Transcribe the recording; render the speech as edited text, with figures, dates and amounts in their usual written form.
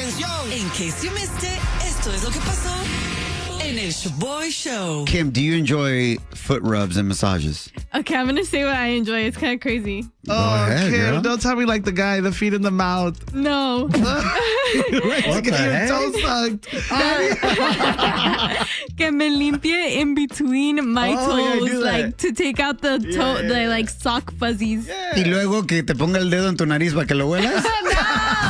¡Atención! In case you missed it, esto es lo que pasó en el Shaboy Show. Kim, do you enjoy foot rubs and massages? Okay, I'm going to say what I enjoy. It's kind of crazy. ahead, Kim, girl. don't tell me like the guy, the feet in the mouth. No. What the heck? Toe sucked. Que me limpie in between my Oh, yeah, toes, do that. like to take out the toe, the like sock fuzzies. Y luego que te ponga el dedo en tu nariz para que lo huelas.